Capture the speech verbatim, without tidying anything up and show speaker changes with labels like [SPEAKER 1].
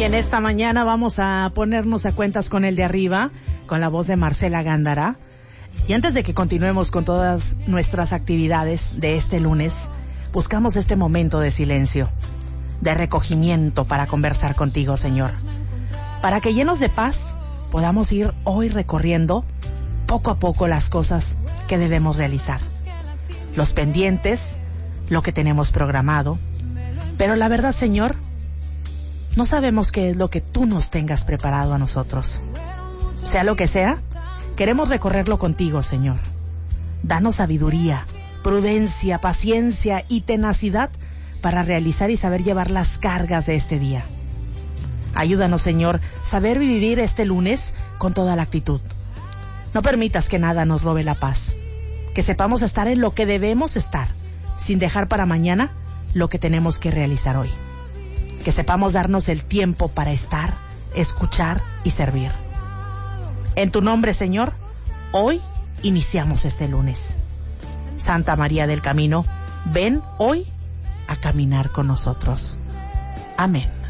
[SPEAKER 1] Y en esta mañana vamos a ponernos a cuentas con el de arriba, con la voz de Marcela Gándara. Y antes de que continuemos con todas nuestras actividades de este lunes, buscamos este momento de silencio, de recogimiento para conversar contigo, Señor. Para que llenos de paz podamos ir hoy recorriendo poco a poco las cosas que debemos realizar. Los pendientes, lo que tenemos programado. Pero la verdad, Señor, no sabemos qué es lo que tú nos tengas preparado a nosotros. Sea lo que sea, queremos recorrerlo contigo, Señor. Danos sabiduría, prudencia, paciencia y tenacidad para realizar y saber llevar las cargas de este día. Ayúdanos, Señor, saber vivir este lunes con toda la actitud. No permitas que nada nos robe la paz. Que sepamos estar en lo que debemos estar, sin dejar para mañana lo que tenemos que realizar hoy. Que sepamos darnos el tiempo para estar, escuchar y servir. En tu nombre, Señor, hoy iniciamos este lunes. Santa María del Camino, ven hoy a caminar con nosotros. Amén.